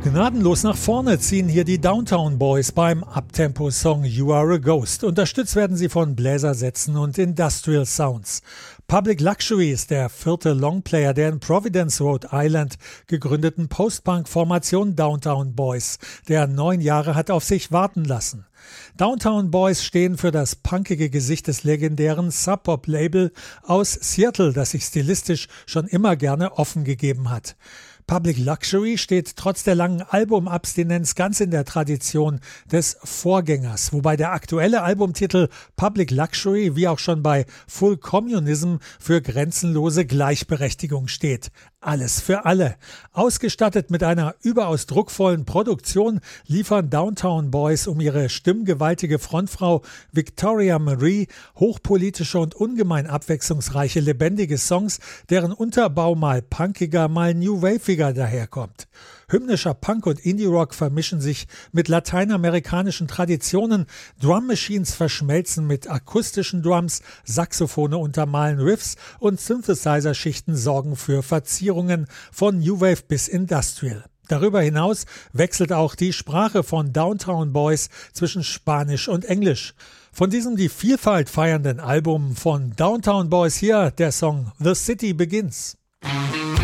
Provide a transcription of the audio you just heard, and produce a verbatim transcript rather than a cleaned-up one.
Gnadenlos nach vorne ziehen hier die Downtown Boys beim Uptempo-Song You Are a Ghost. Unterstützt werden sie von Bläsersätzen und Industrial Sounds. Public Luxury ist der vierte Longplayer der in Providence, Rhode Island gegründeten Post-Punk-Formation Downtown Boys, der neun Jahre hat auf sich warten lassen. Downtown Boys stehen für das punkige Gesicht des legendären Sub-Pop-Label aus Seattle, das sich stilistisch schon immer gerne offen gegeben hat. Public Luxury steht trotz der langen Albumabstinenz ganz in der Tradition des Vorgängers, wobei der aktuelle Albumtitel Public Luxury wie auch schon bei Full Communism für grenzenlose Gleichberechtigung steht. Alles für alle. Ausgestattet mit einer überaus druckvollen Produktion liefern Downtown Boys um ihre stimmgewaltige Frontfrau Victoria Marie hochpolitische und ungemein abwechslungsreiche lebendige Songs, deren Unterbau mal punkiger, mal new waviger daherkommt. Hymnischer Punk und Indie-Rock vermischen sich mit lateinamerikanischen Traditionen, Drum Machines verschmelzen mit akustischen Drums, Saxophone untermalen Riffs und Synthesizer-Schichten sorgen für Verzierungen von New Wave bis Industrial. Darüber hinaus wechselt auch die Sprache von Downtown Boys zwischen Spanisch und Englisch. Von diesem die Vielfalt feiernden Album von Downtown Boys hier der Song The City Begins.